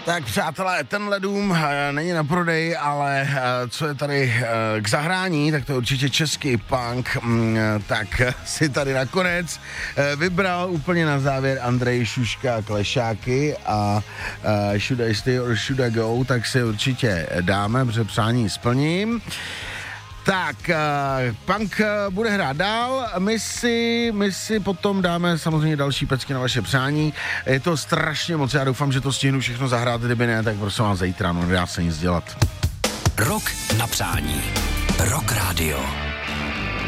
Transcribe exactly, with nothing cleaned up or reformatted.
Tak přátelé, tenhle dům e, není na prodej, ale e, co je tady e, k zahrání, tak to je určitě český punk, mm, tak si tady nakonec e, vybral úplně na závěr Andrej Šuška Klešáky a e, Should I Stay or Should I Go, tak si určitě dáme, protože přání splním. Tak, uh, punk uh, bude hrát dál, my si, my si potom dáme samozřejmě další pecky na vaše přání. Je to strašně moc, já doufám, že to stihnu všechno zahrát, kdyby ne, tak prosím vás zítra, no nedá se nic dělat. Rock na přání. Rock Radio.